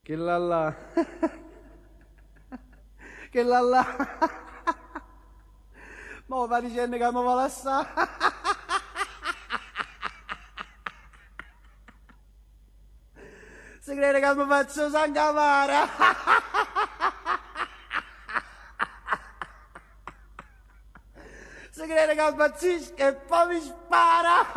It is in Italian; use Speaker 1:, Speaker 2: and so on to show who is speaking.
Speaker 1: Che là là. Che là là. Mo va dicendo che mi vuole assare. Si crede che mi faccio sangamara. Si crede che impazzisco e poi mi spara.